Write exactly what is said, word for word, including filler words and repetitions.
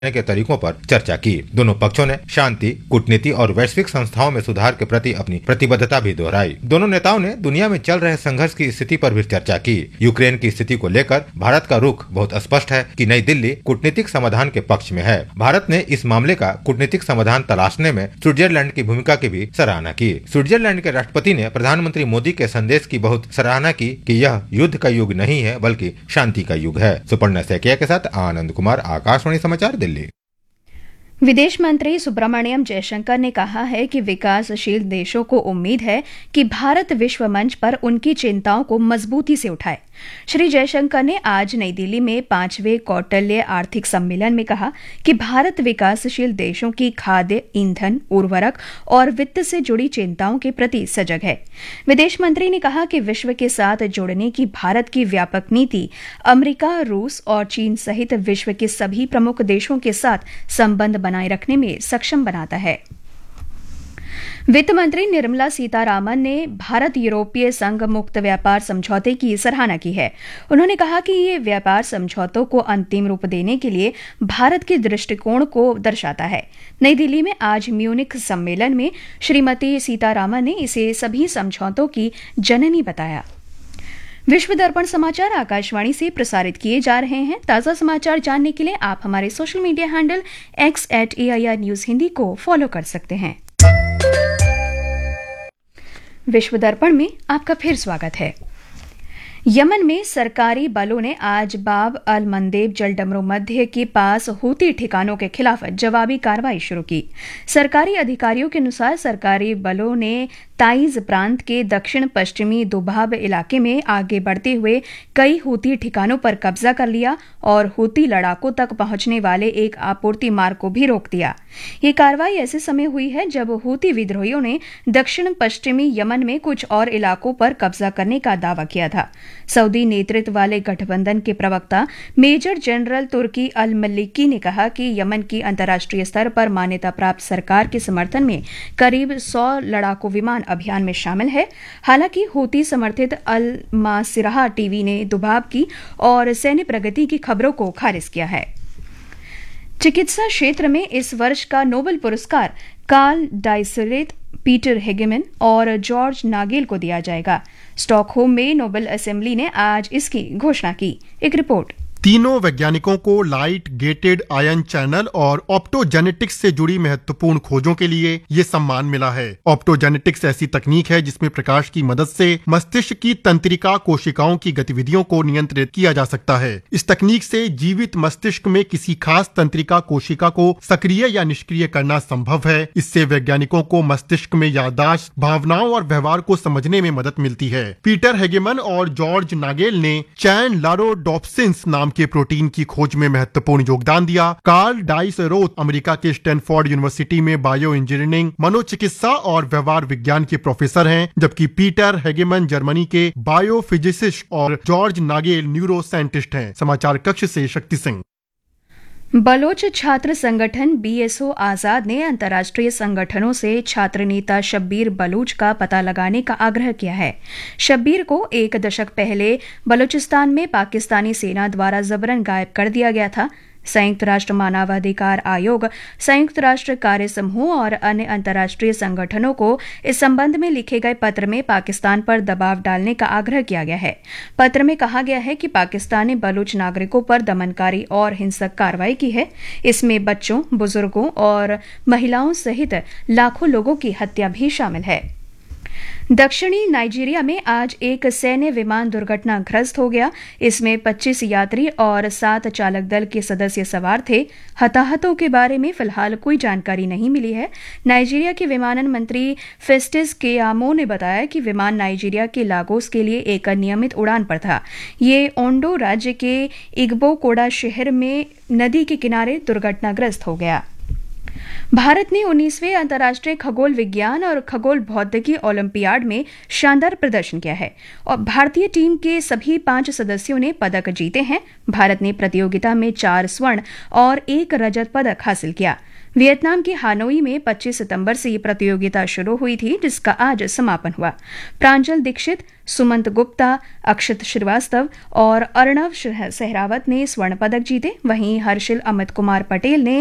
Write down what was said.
के तरीकों पर चर्चा की। दोनों पक्षों ने शांति, कूटनीति और वैश्विक संस्थाओं में सुधार के प्रति अपनी प्रतिबद्धता भी दोहराई। दोनों नेताओं ने दुनिया में चल रहे संघर्ष की स्थिति पर भी चर्चा की। यूक्रेन की स्थिति को लेकर भारत का रुख बहुत स्पष्ट है कि नई दिल्ली कूटनीतिक समाधान के पक्ष में है। भारत ने इस मामले का कूटनीतिक समाधान तलाशने में स्विट्जरलैंड की भूमिका की भी सराहना की। स्विट्जरलैंड के राष्ट्रपति ने प्रधानमंत्री मोदी के संदेश की बहुत सराहना की कि यह युद्ध का युग नहीं है बल्कि शांति का युग है। सुपर्णा सैकिया के साथ आनंद कुमार, आकाशवाणी समाचार, दिल्ली। विदेश मंत्री सुब्रमण्यम जयशंकर ने कहा है कि विकासशील देशों को उम्मीद है कि भारत विश्व मंच पर उनकी चिंताओं को मजबूती से उठाए। श्री जयशंकर ने आज नई दिल्ली में पांचवें कौटिल्य आर्थिक सम्मेलन में कहा कि भारत विकासशील देशों की खाद्य, ईंधन, उर्वरक और वित्त से जुड़ी चिंताओं के प्रति सजग है। विदेश मंत्री ने कहा कि विश्व के साथ जुड़ने की भारत की व्यापक नीति अमेरिका, रूस और चीन सहित विश्व के सभी प्रमुख देशों के साथ संबंध बनाए रखने में सक्षम बनाता है। वित्त मंत्री निर्मला सीतारामन ने भारत यूरोपीय संघ मुक्त व्यापार समझौते की सराहना की है। उन्होंने कहा कि ये व्यापार समझौतों को अंतिम रूप देने के लिए भारत के दृष्टिकोण को दर्शाता है। नई दिल्ली में आज म्यूनिख सम्मेलन में श्रीमती सीतारामन ने इसे सभी समझौतों की जननी बताया। विश्व दर्पण समाचार आकाशवाणी से प्रसारित किए जा रहे हैं। ताज़ा समाचार जानने के लिए आप हमारे social media handle x eight A I R news Hindi को फॉलो कर सकते हैं। विश्व दर्पण में आपका फिर स्वागत है। यमन में सरकारी बलों ने आज बाब अल मंदेब जलडमरू मध्य के पास हूती ठिकानों के खिलाफ जवाबी कार्रवाई शुरू की। सरकारी अधिकारियों के अनुसार सरकारी बलों ने ताइज प्रांत के दक्षिण पश्चिमी दुबाब इलाके में आगे बढ़ते हुए कई हूती ठिकानों पर कब्जा कर लिया और हूती लड़ाकों तक पहुंचने वाले एक आपूर्ति मार्ग को भी रोक दिया। ये कार्रवाई ऐसे समय हुई है जब हूती विद्रोहियों ने दक्षिण पश्चिमी यमन में कुछ और इलाकों पर कब्जा करने का दावा किया था। सऊदी नेतृत्व वाले गठबंधन के प्रवक्ता मेजर जनरल तुर्की अल मलिकी ने कहा कि यमन की अंतर्राष्ट्रीय स्तर पर मान्यता प्राप्त सरकार के समर्थन में करीब सौ लड़ाकू विमान अभियान में शामिल है। हालांकि हूती समर्थित अल मासिराह टीवी ने दुबाब की और सैन्य प्रगति की खबरों को खारिज किया है। चिकित्सा क्षेत्र में इस वर्ष का नोबेल पुरस्कार कार्ल डाइसरेट, पीटर हेगेमन और जॉर्ज नागेल को दिया जाएगा। स्टॉकहोम में नोबेल असेंबली ने आज इसकी घोषणा की। एक रिपोर्ट। तीनों वैज्ञानिकों को लाइट गेटेड आयन चैनल और ऑप्टोजेनेटिक्स से जुड़ी महत्वपूर्ण खोजों के लिए ये सम्मान मिला है। ऑप्टोजेनेटिक्स ऐसी तकनीक है जिसमें प्रकाश की मदद से मस्तिष्क की तंत्रिका कोशिकाओं की गतिविधियों को नियंत्रित किया जा सकता है। इस तकनीक से जीवित मस्तिष्क में किसी खास तंत्रिका कोशिका को सक्रिय या निष्क्रिय करना संभव है। इससे वैज्ञानिकों को मस्तिष्क में याददाश्त, भावनाओं और व्यवहार को समझने में मदद मिलती है। पीटर हेगेमन और जॉर्ज नागेल ने चैन लारोडोप्सिन्स नाम के प्रोटीन की खोज में महत्वपूर्ण योगदान दिया। कार्ल डाइसरोथ अमेरिका के स्टैनफोर्ड यूनिवर्सिटी में बायो इंजीनियरिंग, मनोचिकित्सा और व्यवहार विज्ञान के प्रोफेसर हैं, जबकि पीटर हेगेमन जर्मनी के बायोफिजिसिस्ट और जॉर्ज नागेल न्यूरो साइंटिस्ट हैं। समाचार कक्ष से शक्ति सिंह। बलोच छात्र संगठन बी एस ओ आजाद ने अंतर्राष्ट्रीय संगठनों से छात्र नेता शब्बीर बलूच का पता लगाने का आग्रह किया है। शब्बीर को एक दशक पहले बलूचिस्तान में पाकिस्तानी सेना द्वारा जबरन गायब कर दिया गया था। संयुक्त राष्ट्र मानवाधिकार आयोग, संयुक्त राष्ट्र कार्य समूह और अन्य अंतर्राष्ट्रीय संगठनों को इस संबंध में लिखे गए पत्र में पाकिस्तान पर दबाव डालने का आग्रह किया गया है। पत्र में कहा गया है कि पाकिस्तान ने बलूच नागरिकों पर दमनकारी और हिंसक कार्रवाई की है। इसमें बच्चों, बुजुर्गों और महिलाओं सहित लाखों लोगों की हत्या भी शामिल है। दक्षिणी नाइजीरिया में आज एक सैन्य विमान दुर्घटनाग्रस्त हो गया। इसमें पच्चीस यात्री और सात चालक दल के सदस्य सवार थे। हताहतों के बारे में फिलहाल कोई जानकारी नहीं मिली है। नाइजीरिया के विमानन मंत्री फेस्टिस केयामो ने बताया कि विमान नाइजीरिया के लागोस के लिए एक नियमित उड़ान पर था। ये ओंडो राज्य के इग्बोकोडा शहर में नदी के किनारे दुर्घटनाग्रस्त हो गया। भारत ने उन्नीसवें अंतर्राष्ट्रीय खगोल विज्ञान और खगोल भौतिकी ओलंपियाड में शानदार प्रदर्शन किया है और भारतीय टीम के सभी पांच सदस्यों ने पदक जीते हैं। भारत ने प्रतियोगिता में चार स्वर्ण और एक रजत पदक हासिल किया। वियतनाम के हानोई में पच्चीस सितंबर से ये प्रतियोगिता शुरू हुई थी, जिसका आज समापन हुआ। प्रांजल दीक्षित, सुमंत गुप्ता, अक्षत श्रीवास्तव और अर्णव सहरावत ने स्वर्ण पदक जीते। वहीं हर्षिल अमित कुमार पटेल ने